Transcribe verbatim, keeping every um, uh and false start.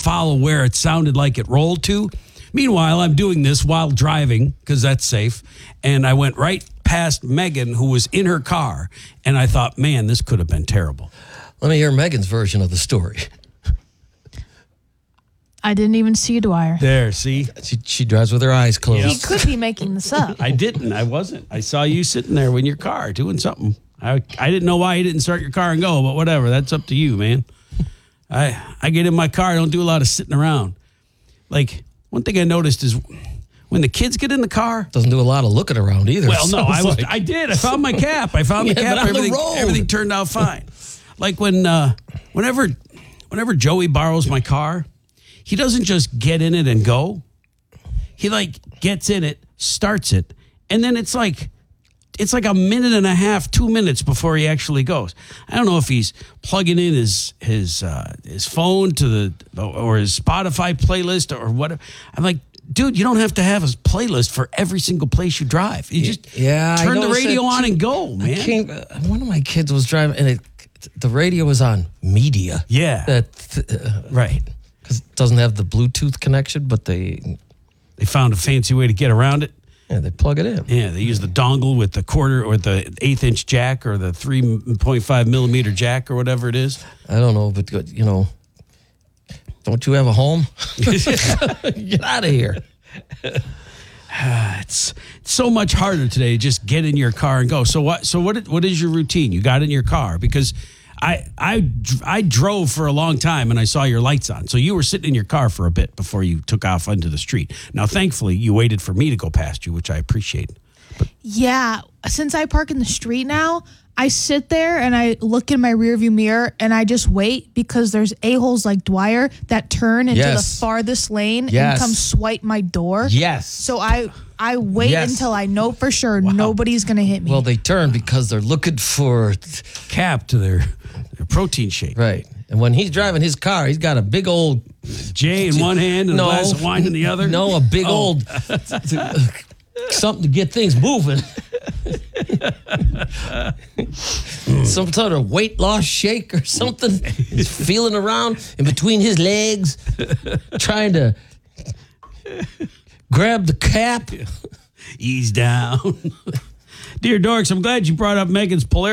follow where it sounded like it rolled to. Meanwhile, I'm doing this while driving because that's safe. And I went right past Megan, who was in her car. And I thought, man, this could have been terrible. Let me hear Megan's version of the story. I didn't even see Dwyer. There, see? She, she drives with her eyes closed. He could be making this up. I didn't. I wasn't. I saw you sitting there in your car doing something. I I didn't know why you didn't start your car and go, but whatever. That's up to you, man. I I get in my car. I don't do a lot of sitting around. Like, one thing I noticed is when the kids get in the car. Doesn't do a lot of looking around either. Well, no, I was. Like. I did. I found my cap. I found the Yeah, cap. but on the Everything, road. everything turned out fine. Like when, uh, whenever, whenever Joey borrows my car, he doesn't just get in it and go. He like gets in it, starts it, and then it's like, it's like a minute and a half, two minutes before he actually goes. I don't know if he's plugging in his his uh, his phone to the or his Spotify playlist or whatever. I'm like, dude, you don't have to have a playlist for every single place you drive. You just yeah, turn I the radio on and go, I man. came, uh, one of my kids was driving, and it, the radio was on media. Yeah. That uh, Right. Because it doesn't have the Bluetooth connection, but they They found a fancy way to get around it. yeah, they plug it in. Yeah, they use the dongle with the quarter or the eighth inch jack or the three point five millimeter jack or whatever it is. I don't know, but you know, don't you have a home? Get out of here. It's, it's so much harder today to just get in your car and go. So what? So what? What is your routine? You got in your car because I I I drove for a long time and I saw your lights on. So you were sitting in your car for a bit before you took off onto the street. Now, thankfully, you waited for me to go past you, which I appreciate. Yeah, since I park in the street now, I sit there and I look in my rearview mirror and I just wait because there's a-holes like Dwyer that turn into Yes. the farthest lane Yes. and come swipe my door. Yes. So I I wait Yes. until I know for sure nobody's going to hit me. Well, they turn because they're looking for Cap to their, their protein shake. right. And when he's driving his car, he's got a big old J in one hand and No. a glass of wine in the other. no, a big Oh. old something to get things moving. Some sort of weight loss shake or something. He's feeling around in between his legs, trying to grab the cap. Ease down. Dear Dorks, I'm glad you brought up Megan's Polaris.